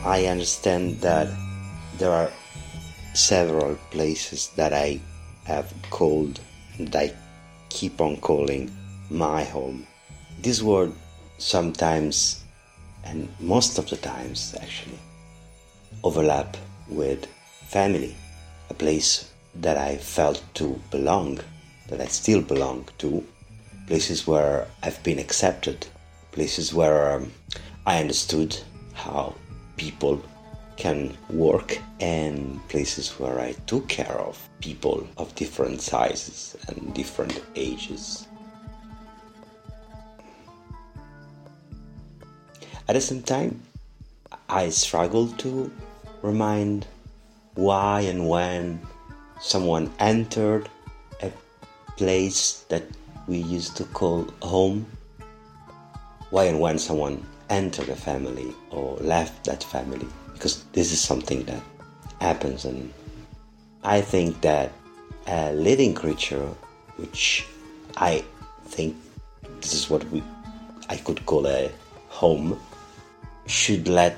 I understand that there are several places that I have called, that I keep on calling my home. This word sometimes, and most of the times actually, overlap with family, a place that I felt to belong, that I still belong to, places where I've been accepted, places where I understood how people can work, and places where I took care of people of different sizes and different ages. At the same time, I struggle to remind why and when someone entered a place that we used to call home, why and when someone entered a family or left that family, because this is something that happens, and I think that a living creature, which I think this is what I could call a home, should let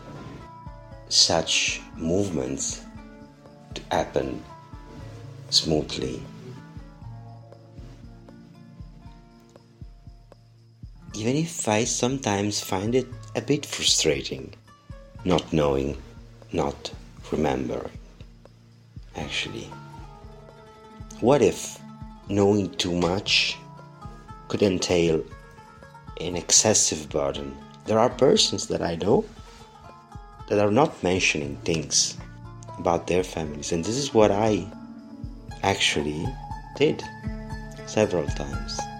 such movements to happen smoothly. Even if I sometimes find it a bit frustrating, not knowing, not remembering. Actually, what if knowing too much could entail an excessive burden? There are persons that I know that are not mentioning things about their families, and this is what I actually did several times.